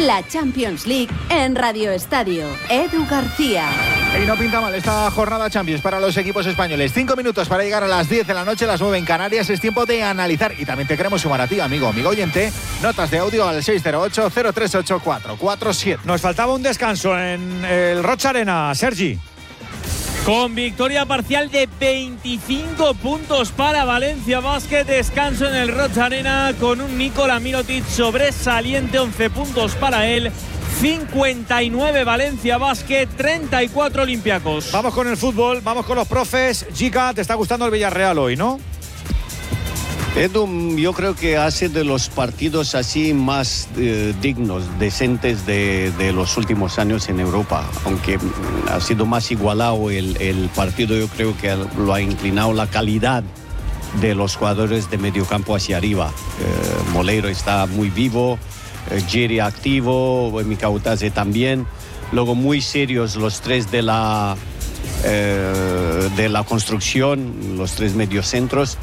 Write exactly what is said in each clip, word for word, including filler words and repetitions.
La Champions League en Radio Estadio. Edu García. Y no pinta mal esta jornada Champions para los equipos españoles. Cinco minutos para llegar a las diez de la noche, las nueve en Canarias. Es tiempo de analizar y también te queremos sumar a ti, amigo, amigo oyente. Notas de audio al seis cero ocho, cero tres ocho cuatro cuatro siete. Nos faltaba un descanso en el Rocha Arena, Sergi. Con victoria parcial de veinticinco puntos para Valencia Basket, descanso en el Rocha Arena con un Nikola Mirotic sobresaliente, once puntos para él, cincuenta y nueve Valencia Basket, treinta y cuatro Olympiacos. Vamos con el fútbol, vamos con los profes. Giga, te está gustando el Villarreal hoy, ¿no? Edu, yo creo que hace de los partidos así más eh, dignos, decentes de, de los últimos años en Europa. Aunque ha sido más igualado el, el partido, yo creo que lo ha inclinado la calidad de los jugadores de mediocampo hacia arriba. Eh, Moleiro está muy vivo, eh, Jerry activo, Mikautase también. Luego muy serios los tres de la, eh, de la construcción, los tres mediocentros.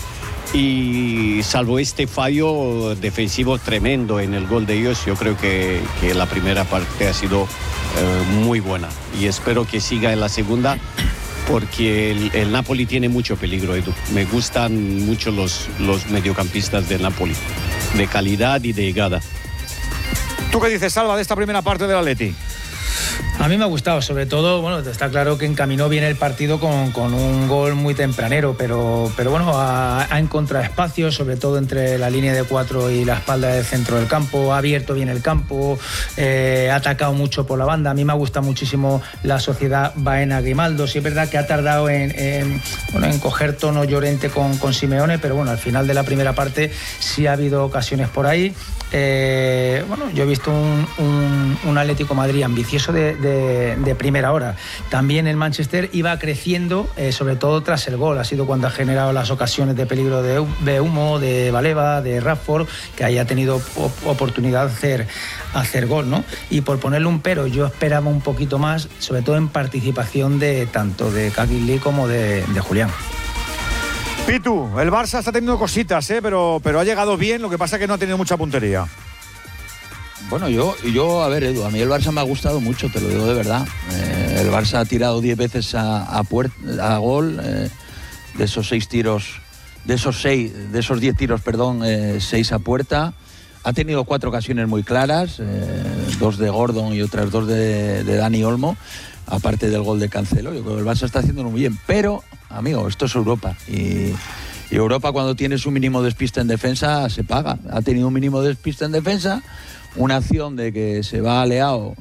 Y salvo este fallo defensivo tremendo en el gol de ellos, yo creo que, que la primera parte ha sido eh, muy buena. Y espero que siga en la segunda, porque el, el Napoli tiene mucho peligro, Edu. Me gustan mucho los, los mediocampistas del Napoli, de calidad y de llegada. ¿Tú qué dices, Salva, de esta primera parte del Atleti? A mí me ha gustado, sobre todo, bueno, está claro que encaminó bien el partido con, con un gol muy tempranero, pero, pero bueno, ha, ha encontrado espacios, sobre todo entre la línea de cuatro y la espalda del centro del campo, ha abierto bien el campo, eh, ha atacado mucho por la banda. A mí me gusta muchísimo la sociedad Baena-Grimaldo. Sí es verdad que ha tardado en, en, bueno, en coger tono Llorente con, con Simeone, pero bueno, al final de la primera parte sí ha habido ocasiones por ahí. Eh, bueno, yo he visto un, un, un Atlético Madrid ambicioso de, de, de primera hora. También el Manchester iba creciendo, eh, sobre todo tras el gol. Ha sido cuando ha generado las ocasiones de peligro de, de Humo, de Baleva, de Rashford, que haya tenido oportunidad de hacer, hacer gol, ¿no? Y por ponerle un pero, yo esperaba un poquito más, sobre todo en participación de tanto de Kagili como de, de Julián. Pitu, el Barça está teniendo cositas, ¿eh? pero, pero ha llegado bien, lo que pasa es que no ha tenido mucha puntería. Bueno, yo, yo, a ver, Edu, a mí el Barça me ha gustado mucho, te lo digo de verdad. Eh, el Barça ha tirado diez veces a, a, puerta, a gol, eh, de esos seis tiros, de esos seis, de esos diez tiros, perdón, eh, seis a puerta. Ha tenido cuatro ocasiones muy claras, eh, dos de Gordon y otras dos de, de Dani Olmo, aparte del gol de Cancelo. Yo creo que el Barça está haciéndolo muy bien, pero, amigo, esto es Europa y, y Europa, cuando tienes un mínimo despiste en defensa, se paga. Ha tenido un mínimo despiste en defensa, una acción de que se va Leao